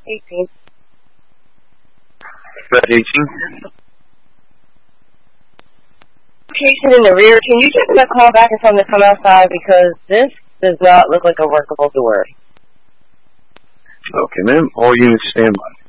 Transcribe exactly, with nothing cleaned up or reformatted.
eighteen. Fred eighteen. Location in the rear, can you give them a call back and tell them to come outside because this does not look like a workable door. Okay, ma'am. All units stand by.